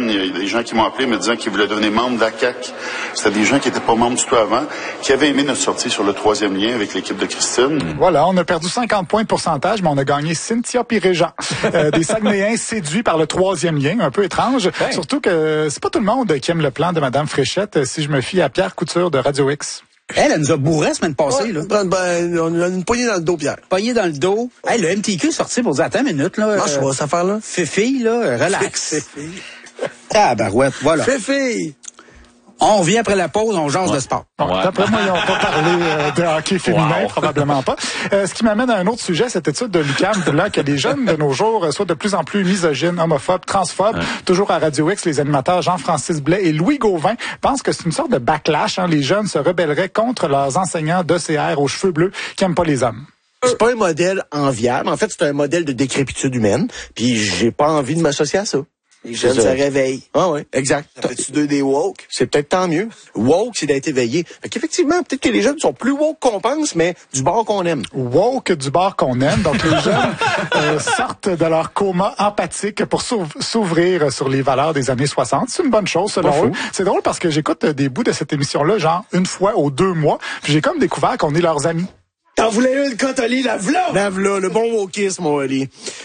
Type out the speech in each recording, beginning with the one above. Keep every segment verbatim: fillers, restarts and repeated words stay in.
il y a des gens qui m'ont appelé me disant qu'ils voulaient devenir membres de la C A Q. C'était des gens qui n'étaient pas membres du tout avant, qui avaient aimé notre sortie sur le troisième lien avec l'équipe de Christine. Voilà, on a perdu cinquante points de pourcentage, mais on a gagné Cynthia puis Régent. Euh, des Saguenayens séduits par le troisième lien, un peu étrange. Ben. Surtout que c'est pas tout le monde qui aime le plan de Mme Fréchette, si je me fie à Pierre Couture de Radio X. Elle, elle nous a bourré la semaine passée, ouais, là. Ben, on a une poignée dans le dos, Pierre. Poignée dans le dos. Hey, le M T Q est sorti pour dire, attends une minute, là. Marche, euh, cette affaire-là. Féfille, là, relax. Féfille. Ah, barouette, voilà. Féfille. On revient après la pause, on jase ouais. de sport. Bon, ouais. D'après moi, ils n'ont pas parlé euh, de hockey féminin, wow. probablement pas. Euh, ce qui m'amène à un autre sujet, cette étude de l'U Q A M, là, que les jeunes de nos jours soient de plus en plus misogynes, homophobes, transphobes. Ouais. Toujours à Radio X, les animateurs Jean-Francis Blais et Louis Gauvin pensent que c'est une sorte de backlash. Hein. Les jeunes se rebelleraient contre leurs enseignants d'E C R aux cheveux bleus qui n'aiment pas les hommes. C'est pas un modèle enviable. En fait, c'est un modèle de décrépitude humaine. Puis j'ai pas envie de m'associer à ça. Les jeunes se réveillent. Ah oui, exact. Ça fait-tu deux des woke? C'est peut-être tant mieux. Woke, c'est d'être éveillé. Fait qu'effectivement, peut-être que les jeunes sont plus woke qu'on pense, mais du bord qu'on aime. Woke du bord qu'on aime. Donc, les jeunes euh, sortent de leur coma empathique pour s'ouvrir sur les valeurs des années soixante. C'est une bonne chose, selon eux. C'est drôle parce que j'écoute des bouts de cette émission-là, genre une fois aux deux mois, puis j'ai comme découvert qu'on est leurs amis. T'en voulais une cote, Oli, lave-la! Lave-la, le bon wokisme, mon Oli.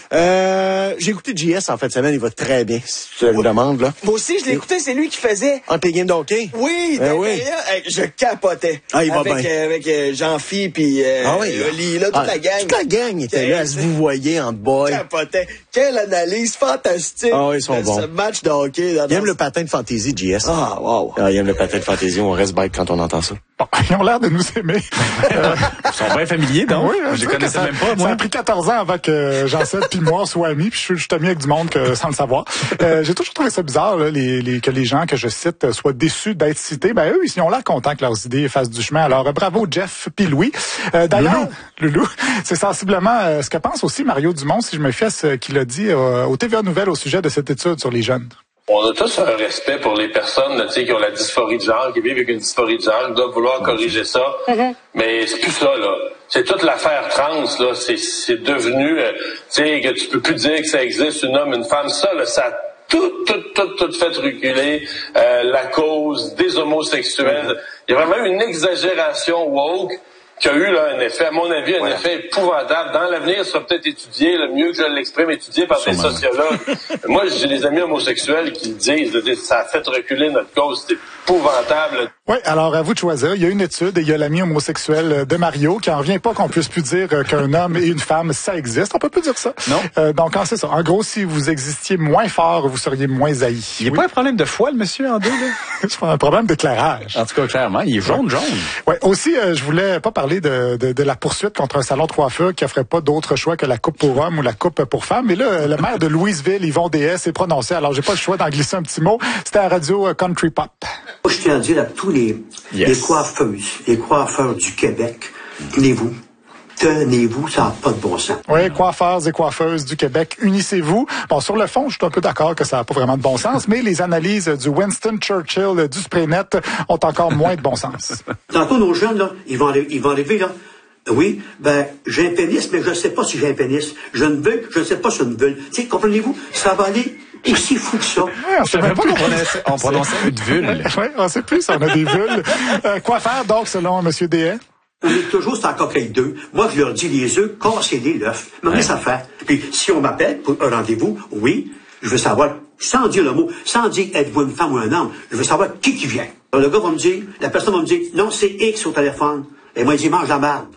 Euh, j'ai écouté J S en fin de semaine, il va très bien, si tu le demandes, là. Moi aussi, je l'ai écouté, c'est lui qui faisait. Entre les games de hockey? Oui, ben oui. Je capotais. Ah, il va avec, bien. Euh, avec euh, Jean-Phi puis euh, ah, oui, Oli, là, toute ah, la gang. Toute la gang était là, à se vous voyez en boy. Capotais. Quelle analyse fantastique. Ah oui, ils sont bons. Ce match de hockey. Là, il aime le patin de fantaisie, J S. Ah, wow. Ah, il aime le patin de fantaisie, on reste bête quand on entend ça. Bon, ils ont l'air de nous aimer. euh, Ils sont bien familiers, donc. Oui, je les connaissais même pas, moi. Ça a pris quatorze ans avant que Jean-Seb puis moi soient amis, puis je suis ami avec du monde que, sans le savoir. Euh, j'ai toujours trouvé ça bizarre, là, les, les, que les gens que je cite soient déçus d'être cités. Ben eux, ils ont l'air contents que leurs idées fassent du chemin. Alors, bravo Jeff puis Louis. Euh, D'ailleurs, Loulou, Loulou c'est sensiblement euh, ce que pense aussi Mario Dumont, si je me fie à ce qu'il a dit euh, au T V A Nouvelles au sujet de cette étude sur les jeunes. On a tous un respect pour les personnes là, qui ont la dysphorie de genre, qui vivent avec une dysphorie de genre, qui doivent vouloir corriger ça. Mm-hmm. Mais c'est plus ça, là. C'est toute l'affaire trans, là. C'est, c'est devenu, euh, tu sais, que tu peux plus dire que ça existe, un homme, une femme. Ça, là, ça a tout, tout, tout, tout fait reculer euh, la cause des homosexuels. Mm-hmm. Il y a vraiment une exagération woke qui a eu là un effet, à mon avis, un ouais. effet épouvantable. Dans l'avenir, ça sera peut-être étudié, le mieux que je l'exprime, étudié par Sûrement. des sociologues. Moi, j'ai des amis homosexuels qui disent, là, ça a fait reculer notre cause, c'est épouvantable. Oui, alors à vous de choisir. Il y a une étude et il y a l'ami homosexuel de Mario qui en revient pas qu'on puisse plus dire qu'un homme et une femme, ça existe. On peut plus dire ça. Non. Euh, donc, c'est ça. En gros, si vous existiez moins fort, vous seriez moins haï. Il n'y a oui. pas un problème de foi, le monsieur, en deux, là? C'est un problème d'éclairage. En tout cas, clairement, il est jaune, jaune. Oui, aussi, euh, je voulais pas parler de, de, de la poursuite contre un salon de coiffure qui offrait pas d'autre choix que la coupe pour hommes ou la coupe pour femmes. Mais là, le maire de Louisville, Yvon D S, s'est prononcé. Alors, j'ai pas le choix d'en glisser un petit mot. C'était à Radio Country Pop. Moi, je tiens à dire à tous les, yes. les coiffeuses, les coiffeurs du Québec, tenez-vous. Tenez-vous, ça n'a pas de bon sens. Oui, coiffeurs et coiffeuses du Québec, unissez-vous. Bon, sur le fond, je suis un peu d'accord que ça n'a pas vraiment de bon sens, mais les analyses du Winston Churchill du Spraynet ont encore moins de bon sens. Tantôt, nos jeunes, là, ils vont arriver, ils vont arriver, là. Oui, ben, j'ai un pénis, mais je ne sais pas si j'ai un pénis. Je ne veux, je ne sais pas si je ne veux. Tu sais, comprenez-vous? Ça va aller aussi fou que ça. Ouais, on ne sait même pas qu'on prononçait, on prononçait une vulve. Oui, on ne sait plus si on a des vulves. Euh, quoi faire, donc, selon M. D S? On est toujours sur la coquille d'œufs. Moi, je leur dis les œufs, cassez-les l'œuf. Mais ouais. ça fait. Puis, si on m'appelle pour un rendez-vous, oui, je veux savoir, sans dire le mot, sans dire êtes-vous une femme ou un homme, je veux savoir qui qui vient. Alors, le gars va me dire, la personne va me dire, non, c'est X au téléphone. Et moi, il mange la merde.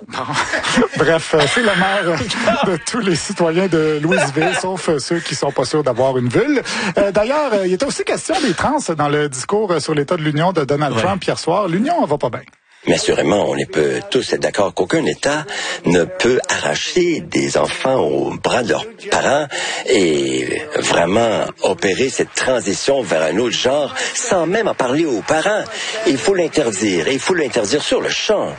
Bref, c'est le maire de tous les citoyens de Louisville, sauf ceux qui sont pas sûrs d'avoir une vulve. Euh, d'ailleurs, il était aussi question des trans dans le discours sur l'état de l'Union de Donald ouais. Trump hier soir. L'Union va pas bien. Mais assurément, on peut tous être d'accord qu'aucun État ne peut arracher des enfants aux bras de leurs parents et vraiment opérer cette transition vers un autre genre sans même en parler aux parents. Il faut l'interdire, et il faut l'interdire sur le champ.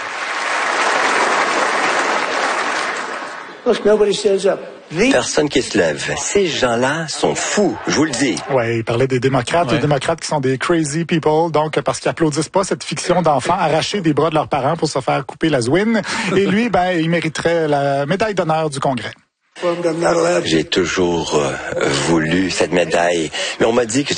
Personne qui se lève. Ces gens-là sont fous, je vous le dis. Oui, il parlait des démocrates, ouais. les démocrates qui sont des crazy people, donc parce qu'ils applaudissent pas cette fiction d'enfants arrachés des bras de leurs parents pour se faire couper la zouine. Et lui, ben, il mériterait la médaille d'honneur du Congrès. J'ai toujours euh, voulu cette médaille, mais on m'a dit que